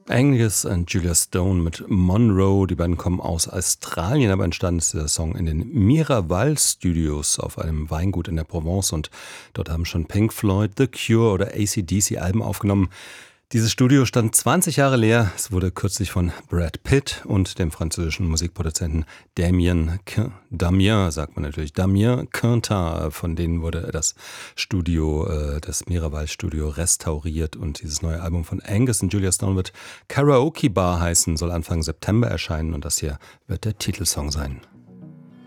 Angus und Julia Stone mit Monroe. Die beiden kommen aus Australien, aber entstanden ist der Song in den Miraval Studios auf einem Weingut in der Provence. Und dort haben schon Pink Floyd, The Cure oder AC/DC Alben aufgenommen. Dieses Studio stand 20 Jahre leer. Es wurde kürzlich von Brad Pitt und dem französischen Musikproduzenten Damien Quintin, von denen wurde das Studio, das Miraval Studio restauriert. Und dieses neue Album von Angus und Julia Stone wird Karaoke Bar heißen, soll Anfang September erscheinen und das hier wird der Titelsong sein.